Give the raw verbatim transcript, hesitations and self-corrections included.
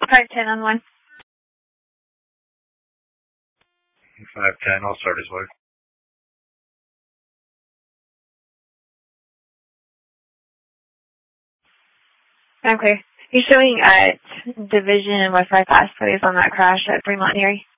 five ten on one. five ten, I'll start his way. Okay. You're showing at Division and West Bypass, please, on that crash at Fremont and Erie.